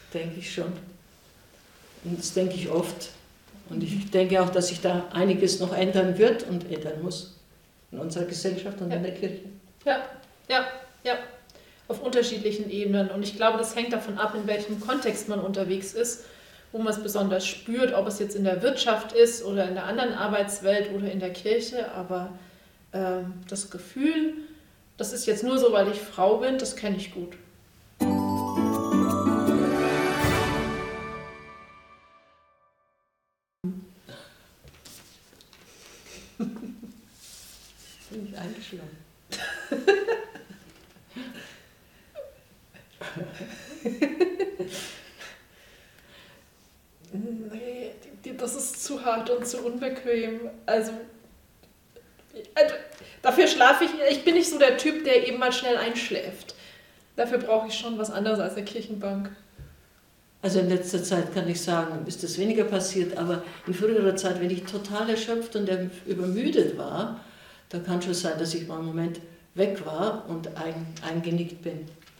denke ich schon. Und das denke ich oft. Und ich denke auch, dass sich da einiges noch ändern wird und ändern muss in unserer Gesellschaft und in der Kirche. Ja, ja, ja. Auf unterschiedlichen Ebenen. Und ich glaube, das hängt davon ab, in welchem Kontext man unterwegs ist, wo man es besonders spürt, ob es jetzt in der Wirtschaft ist oder in der anderen Arbeitswelt oder in der Kirche. Aber das Gefühl, das ist jetzt nur so, weil ich Frau bin, das kenne ich gut. Bin ich eingeschlafen. Nee, das ist zu hart und zu unbequem. Also dafür schlafe ich. Ich bin nicht so der Typ, der eben mal schnell einschläft. Dafür brauche ich schon was anderes als eine Kirchenbank. Also in letzter Zeit kann ich sagen, ist das weniger passiert, aber in früherer Zeit, wenn ich total erschöpft und übermüdet war, da kann schon sein, dass ich mal einen Moment weg war und eingenickt bin.